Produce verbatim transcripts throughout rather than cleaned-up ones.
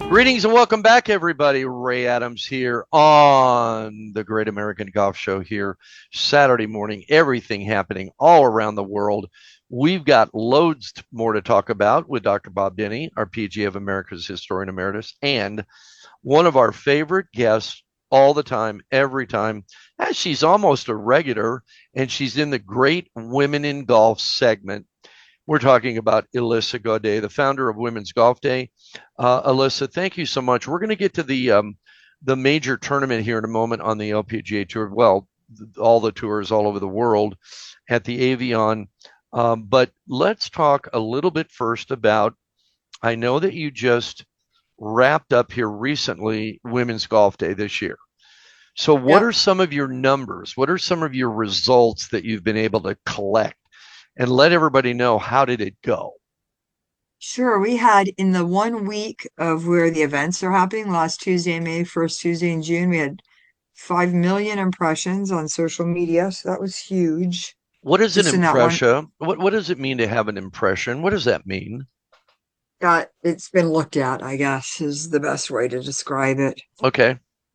Greetings and welcome back, everybody. Ray Adams here on the Great American Golf Show here, Saturday morning. Everything happening all around the world. We've got loads more to talk about with Doctor Bob Denny, our P G A of America's Historian Emeritus, and one of our favorite guests all the time, every time. As she's almost a regular, and she's in the Great Women in Golf segment. We're talking about Alyssa Gaudet, the founder of Women's Golf Day. Uh, Alyssa, thank you so much. We're going to get to the um, the major tournament here in a moment on the L P G A Tour. Well, all the tours all over the world at the Avion. Um, but let's talk a little bit first about, I know that you just wrapped up here recently Women's Golf Day this year. So what Yep. are some of your numbers? What are some of your results that you've been able to collect? And let everybody know, how did it go? Sure. We had in the one week of where the events are happening, last Tuesday in May, first Tuesday in June, we had five million impressions on social media. So that was huge. What is an Just in that one, impression? What what does it mean to have an impression? What does that mean? got it's been looked at, I guess, is the best way to describe it. Okay.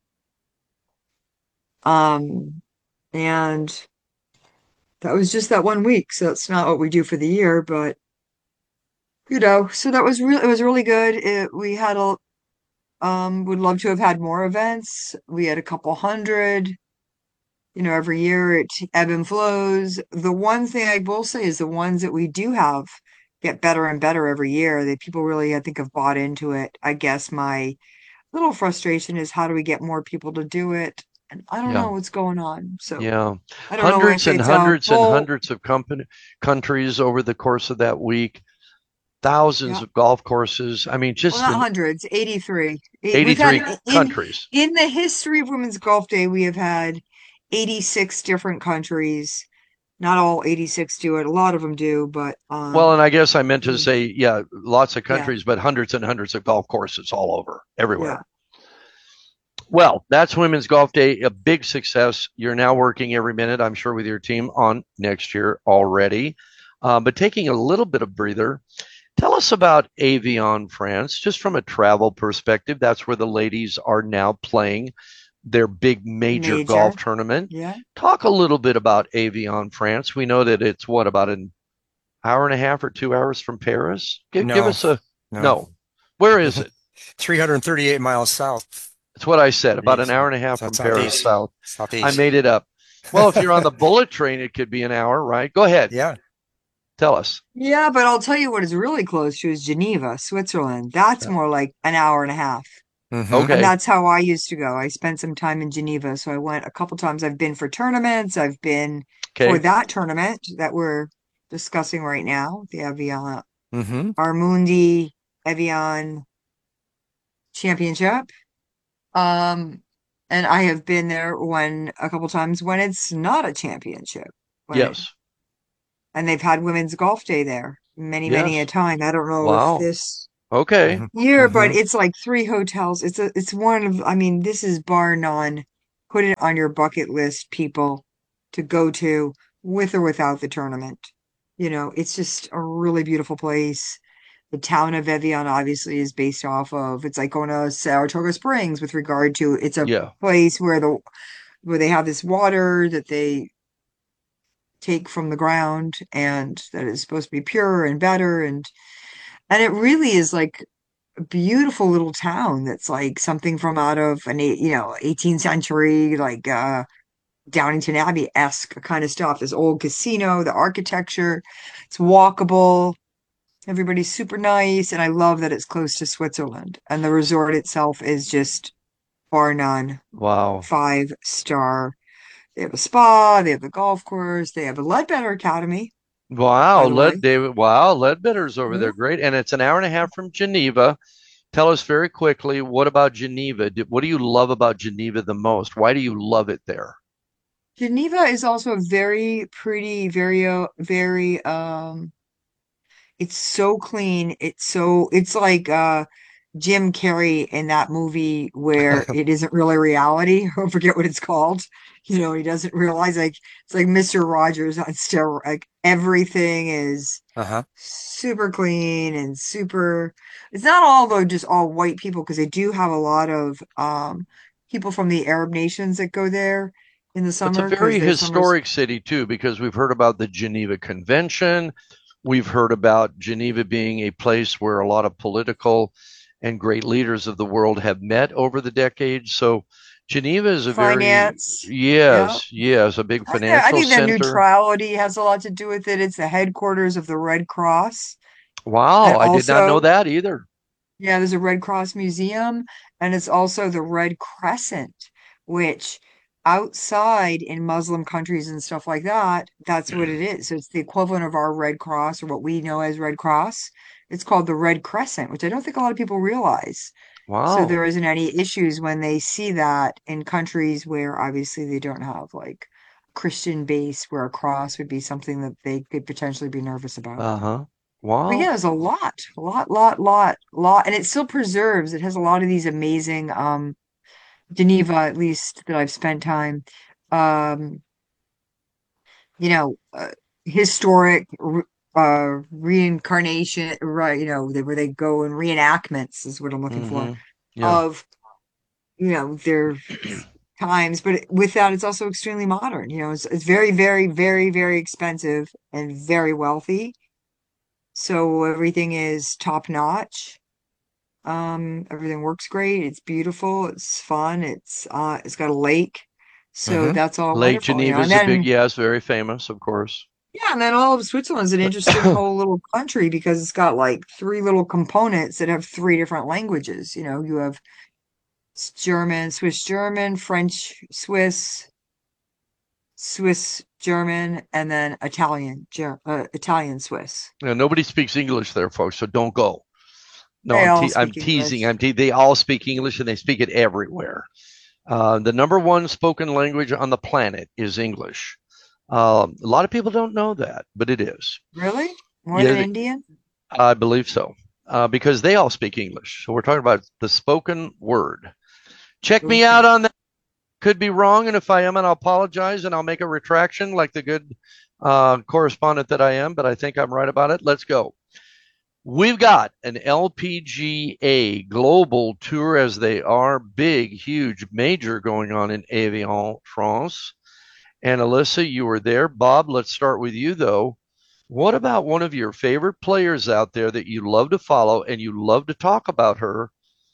Um, and that was just that one week. So it's not what we do for the year, but you know, so that was really, it was really good. It, we had a, um, would love to have had more events. We had a couple hundred. You know, every year it ebb and flows. The one thing I will say is the ones that we do have get better and better every year. That people really, I think, have bought into it. I guess my little frustration is how do we get more people to do it? And I don't Yeah. know what's going on. So Yeah. I don't know Hundreds if and it's a hundreds and bull. hundreds of company countries over the course of that week, thousands Yeah. of golf courses. I mean, Well, just not an hundreds, eighty-three. Eh, We've had eighty-three in countries. in the history of Women's Golf Day, we have had eighty-six different countries. Not all eighty-six do it. A lot of them do, but Well, and um, I guess I meant to say, yeah, lots of yeah, countries, but hundreds and hundreds of golf courses all over, everywhere. yeah. Well, that's Women's Golf Day, a big success. You're now working every minute, I'm sure, with your team on next year already. Um, but taking a little bit of breather, tell us about Avion France, just from a travel perspective. That's where the ladies are now playing their big major golf Major. tournament. Yeah. Talk a little bit about Avion France. We know that it's what, about an hour and a half or two hours from Paris? Give, give No, us a no. no. Where is it? three hundred thirty-eight miles south, That's what I said, about an east, hour and a half south, from Paris southeast, south. I southeast. made it up. Well, if you're on the bullet train, it could be an hour, right? Go ahead. Yeah. Tell us. Yeah, but I'll tell you what is really close to is Geneva, Switzerland. That's Yeah. more like an hour and a half. Mm-hmm. And Okay. that's how I used to go. I spent some time in Geneva. So I went a couple times. I've been for tournaments. I've been for Okay. that tournament that we're discussing right now, the Evian Mm-hmm. Armundi Evian Championship. Um, and I have been there when a couple times when it's not a championship. When it Yes. and they've had women's golf day there many, many a Yes. time. I don't know if Wow. this Okay. Mm-hmm. year, but Mm-hmm. it's like three hotels. It's a, it's one of, I mean, this is bar none. Put it on your bucket list, people, to go to with or without the tournament. You know, it's just a really beautiful place. The town of Evian obviously is based off of, it's like going to Saratoga Springs with regard to it's a Yeah. place where the where they have this water that they take from the ground and that is supposed to be pure and better and and it really is like a beautiful little town that's like something from out of an eight, you know, eighteenth century like uh Downington Abbey-esque kind of stuff. This old casino, the architecture, it's walkable. Everybody's super nice, and I love that it's close to Switzerland. And the resort itself is just bar none, Wow. five star. They have a spa, they have the golf course, they have a Ledbetter Academy, Wow. by the Led way. David. Wow. Ledbetter's over Yeah. there. Great. And it's an hour and a half from Geneva. Tell us very quickly, what about Geneva? What do you love about Geneva the most? Why do you love it there? Geneva is also a very pretty, very, uh, very, um, it's so clean. It's so, it's like, uh, Jim Carrey in that movie where it isn't really reality. I forget what it's called. You know, he doesn't realize like it's like Mister Rogers on steroids. Like everything is Uh-huh. super clean and super. It's not all though just all white people because they do have a lot of um people from the Arab nations that go there in the It's a summer because very their summers. historic city too, because we've heard about the Geneva Convention. We've heard about Geneva being a place where a lot of political and great leaders of the world have met over the decades. So Geneva is a very, Finance. Yeah. yes, yes, a big I think that, I financial think that center. neutrality has a lot to do with it. It's the headquarters of the Red Cross. And Wow, I did not know also, that either. yeah, there's a Red Cross museum, and it's also the Red Crescent, which outside in Muslim countries and stuff like that, that's what it is. So it's the equivalent of our Red Cross or what we know as Red Cross. It's called the Red Crescent, which I don't think a lot of people realize. So Wow. there isn't any issues when they see that in countries where obviously they don't have like Christian base where a cross would be something that they could potentially be nervous about. Uh-huh. But yeah, Wow. there's a lot, lot, lot, lot, lot, and it still preserves. It has a lot of these amazing, um, Geneva, at least that I've spent time, um, you know, uh, historic, re- uh, reincarnation, right? You know, they, where they go in reenactments is what I'm looking for Mm-hmm. Yeah. of, you know, their times. But it- with that, it's also extremely modern. You know, it's it's very, very, very, very expensive and very wealthy. So everything is top notch. Um, everything works great. It's beautiful. It's fun. It's uh, it's got a lake, so Mm-hmm. that's all Lake wonderful, you know. Geneva And is a big, then yes, very famous, of course. yeah, and then all of Switzerland is an interesting whole little country because it's got like three little components that have three different languages. You know, you have s- German, Swiss German, French Swiss, Swiss German, and then Italian, Ger uh, Italian Swiss. You know, nobody speaks English there, folks, so don't go. No, They I'm all te- I'm speak teasing. English. I'm te- they all speak English and they speak it everywhere. Uh, the number one spoken language on the planet is English. Um, a lot of people don't know that, but it is. Really? More than Yeah, Indian? I believe so. Uh, because they all speak English. So we're talking about the spoken word. Check me out Okay. on that. Could be wrong, and if I am, and I'll apologize and I'll make a retraction like the good uh, correspondent that I am, but I think I'm right about it. Let's go. We've got an L P G A global tour, as they are big, huge, major, going on in Evian, France. And Alyssa, you were there. Bob, let's start with you though. What about one of your favorite players out there that you love to follow and you love to talk about her,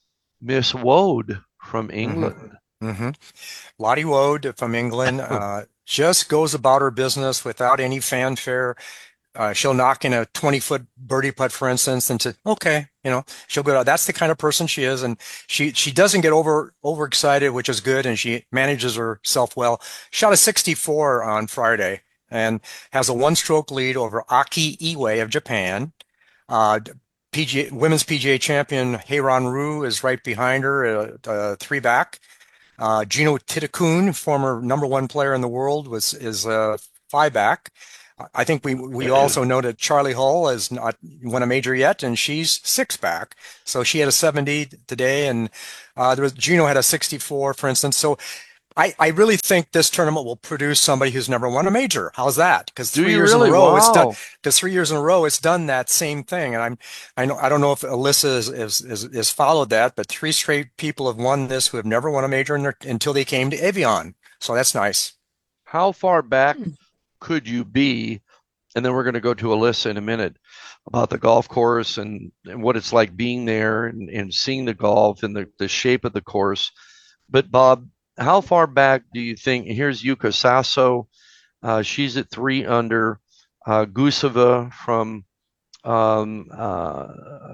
Miss Wode from Mm-hmm. England? Mm-hmm. Lottie Woad from England uh, just goes about her business without any fanfare. Uh, she'll knock in a twenty foot birdie putt, for instance, and say, okay, you know, she'll go, that's the kind of person she is. And she, she doesn't get over, overexcited, which is good. And she manages herself well. Shot a sixty-four on Friday and has a one stroke lead over Aki Iwai of Japan. Uh, P G A, women's P G A champion Heiran Ryu is right behind her, uh, uh, three back. Uh, Gino Titakun, former number one player in the world, was is uh, five back. I think we we also know that Charlie Hull has not won a major yet, and she's six back. So she had a seventy today, and uh, there was Gino had a sixty-four, for instance. So I, I really think this tournament will produce somebody who's never won a major. How's that? Because Do three you years in a really? row, it's done. Wow. Because three years in a row, it's done that same thing. And I'm, I know, I don't know if Alyssa is, is, is, is followed that, but three straight people have won this who have never won a major in their, until they came to Evian. So that's nice. How far back Hmm. could you be? And then we're going to go to Alyssa in a minute about the golf course and, and what it's like being there and, and seeing the golf and the, the shape of the course. But Bob, how far back do you think? Here's Yuka Sasso. Uh, she's at three under. Uh, Guseva from, um, uh,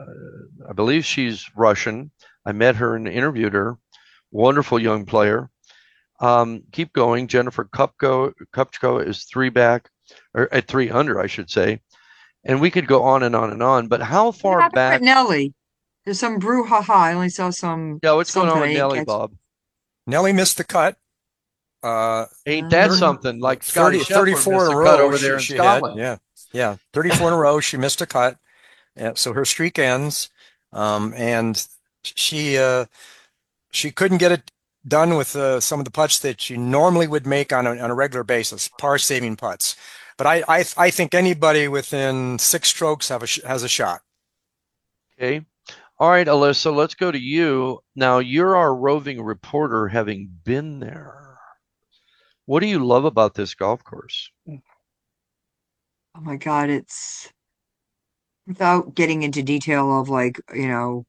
I believe she's Russian. I met her and interviewed her. Wonderful young player. Um, keep going. Jennifer Kupko, Kupchko is three back, or at three under, I should say. And we could go on and on and on. But how What far happened with back? Nelly? There's some brouhaha. I only saw some Yeah, what's going on something I with didn't Nelly, catch. Bob? Nelly missed the cut. Uh, Ain't that thir- Um, something? Like Scotty thirty, Scheffler thirty-four missed in a a cut row over she, there in she had. Scotland. Yeah. Yeah. thirty-four in a row. She missed a cut. Yeah, so her streak ends. Um, and she uh, she couldn't get it done with uh, some of the putts that she normally would make on a, on a regular basis, par saving putts. But I, I I think anybody within six strokes have a sh has a shot. Okay. All right, Alyssa, let's go to you. Now, you're our roving reporter having been there. What do you love about this golf course? Oh my God, it's without getting into detail of like, you know,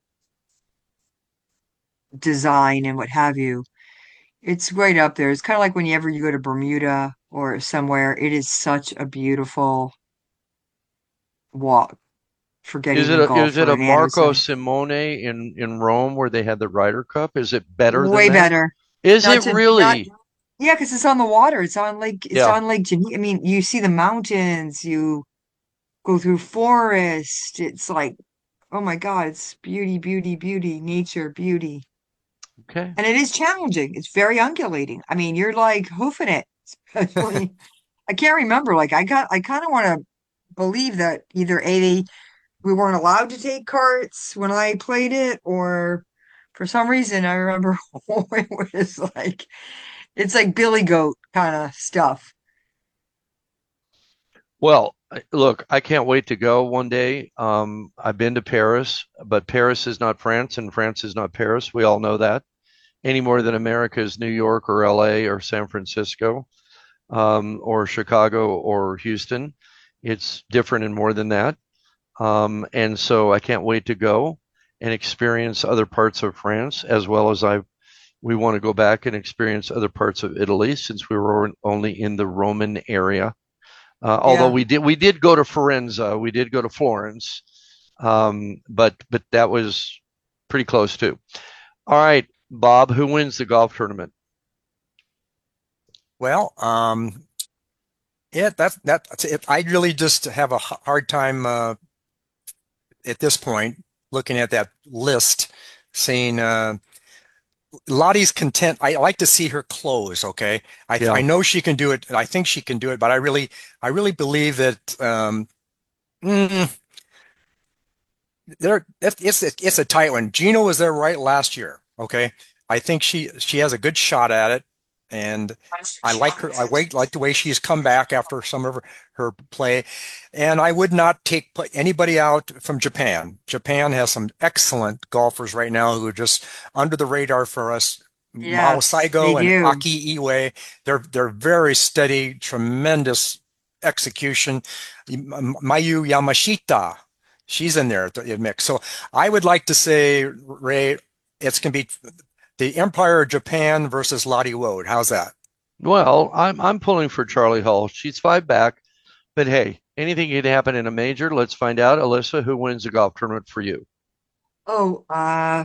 design and what have you. It's right up there. It's kind of like whenever you go to Bermuda or somewhere, it is such a beautiful walk for Is getting it a a, golf is it for a an Marco Anderson. Simone in in Rome where they had the Ryder Cup? Is it better than Way that? better. Is Not it to not really? Yeah, because it's on the water. It's on Lake it's Yeah. on Lake Geneva. I mean, you see the mountains, you go through forest. It's like, oh my God, it's beauty, beauty, beauty, nature, beauty. Okay. And it is challenging. It's very undulating. I mean, you're like hoofing it, especially. I can't remember. Like, I got, I kind of want to believe that either A, we weren't allowed to take carts when I played it, or for some reason, I remember it was like, it's like Billy Goat kind of stuff. Well, I- look, I can't wait to go one day. Um, I've been to Paris, but Paris is not France and France is not Paris. We all know that any more than America is New York or L A or San Francisco, um, or Chicago or Houston. It's different and more than that. Um, and so I can't wait to go and experience other parts of France as well as I we want to go back and experience other parts of Italy since we were only in the Roman area. Uh, although Yeah. we did we did go to Firenze, we did go to Florence, um, but but that was pretty close too. All right, Bob, who wins the golf tournament? Well, um, yeah, that that that's it. I really just have a h- hard time uh, at this point looking at that list, saying uh, Lottie's content. I like to see her close. Okay, I I Yeah. know she can do it. I think she can do it, but I really I really believe that um, mm, there it's it's a, it's a tight one. Gino was there right last year. Okay, I think she she has a good shot at it, and I like her. I wait like the way she's come back after some of her, her play, and I would not take pl- anybody out from Japan. Japan has some excellent golfers right now who are just under the radar for us. Mao Yes, they Saigo and do. Aki Iwai, they're they're very steady, tremendous execution. Mayu Yamashita, she's in there at the mix. So I would like to say, Ray, it's going to be the Empire of Japan versus Lottie Woad. How's that? Well, I'm I'm pulling for Charlie Hull. She's five back, but hey, anything can happen in a major. Let's find out. Alyssa, who wins the golf tournament for you? Oh, uh,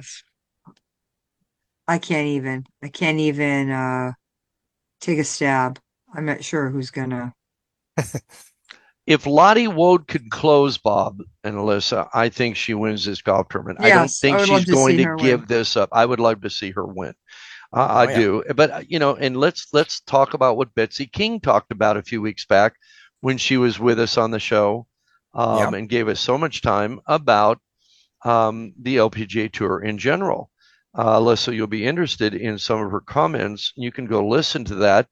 I can't even. I can't even uh take a stab. I'm not sure who's gonna. If Lottie Woad could close Bob and Alyssa, I think she wins this golf tournament. I don't Yes, I think would love she's to going see to her win. give this up. I would love to see her win. Uh, I Oh yeah. do, but uh, you know, and let's let's talk about what Betsy King talked about a few weeks back when she was with us on the show, um, Yep. and gave us so much time about um, the L P G A Tour in general. Uh, Alyssa, you'll be interested in some of her comments. You can go listen to that